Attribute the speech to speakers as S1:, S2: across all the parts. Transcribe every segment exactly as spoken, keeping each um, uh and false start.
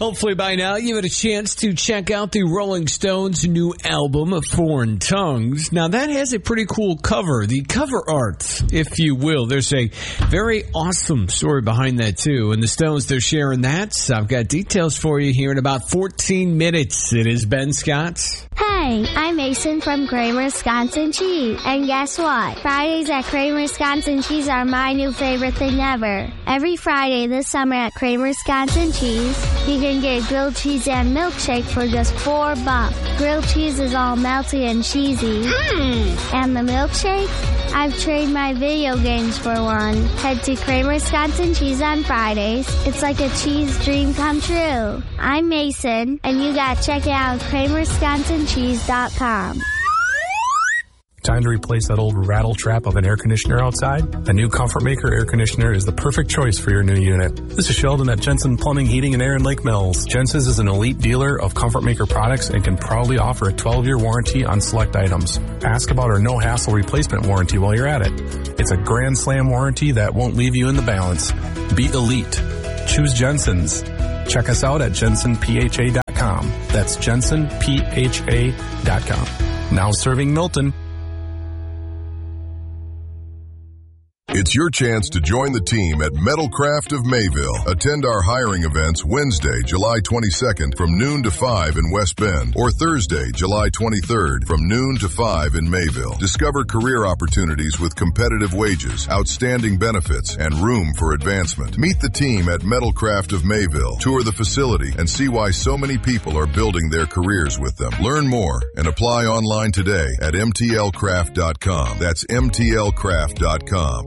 S1: Hopefully by now you've had a chance to check out the Rolling Stones' new album, Foreign Tongues. Now that has a pretty cool cover, the cover art, if you will. There's a very awesome story behind that too. And the Stones, they're sharing that. So I've got details for you here in about fourteen minutes. It is Ben Scott.
S2: Hey, I'm Mason from Kramer's Wisconsin Cheese. And guess what? Fridays at Kramer's Wisconsin Cheese are my new favorite thing ever. Every Friday this summer at Kramer's Wisconsin Cheese, you can get grilled cheese and milkshake for just four bucks. Grilled cheese is all melty and cheesy. Mm. And the milkshake? I've traded my video games for one. Head to Kramer's Wisconsin Cheese on Fridays. It's like a cheese dream come true. I'm Mason, and you gotta check it out at kramer wisconsin cheese dot com.
S3: Time to replace that old rattle trap of an air conditioner outside? The new Comfort Maker air conditioner is the perfect choice for your new unit. This is Sheldon at Jensen Plumbing, Heating, and Air in Lake Mills. Jensen's is an elite dealer of Comfort Maker products and can proudly offer a twelve-year warranty on select items. Ask about our no-hassle replacement warranty while you're at it. It's a Grand Slam warranty that won't leave you in the balance. Be elite. Choose Jensen's. Check us out at jensen p h a dot com. That's jensen p h a dot com. Now serving Milton.
S4: It's your chance to join the team at Metalcraft of Mayville. Attend our hiring events Wednesday, July twenty-second from noon to five in West Bend, or Thursday, July twenty-third from noon to five in Mayville. Discover career opportunities with competitive wages, outstanding benefits, and room for advancement. Meet the team at Metalcraft of Mayville. Tour the facility and see why so many people are building their careers with them. Learn more and apply online today at m t l craft dot com. That's m t l craft dot com.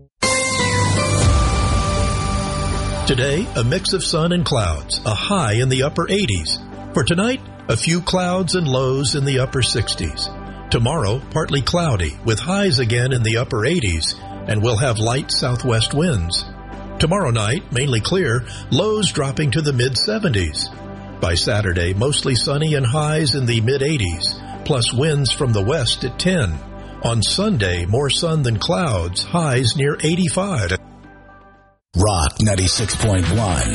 S5: Today, a mix of sun and clouds, a high in the upper eighties. For tonight, a few clouds and lows in the upper sixties. Tomorrow, partly cloudy, with highs again in the upper eighties, and we'll have light southwest winds. Tomorrow night, mainly clear, lows dropping to the mid-seventies. By Saturday, mostly sunny and highs in the mid-eighties, plus winds from the west at ten. On Sunday, more sun than clouds, highs near eighty-five.
S6: Rock ninety-six point one.